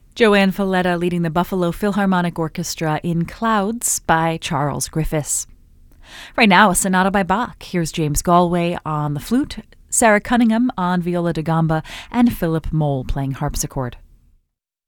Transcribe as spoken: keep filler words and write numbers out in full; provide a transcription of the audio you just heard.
Joanne Falletta leading the Buffalo Philharmonic Orchestra in Clouds by Charles Griffiths. Right now, a sonata by Bach. Here's James Galway on the flute, Sarah Cunningham on viola da gamba, and Philip Moll playing harpsichord.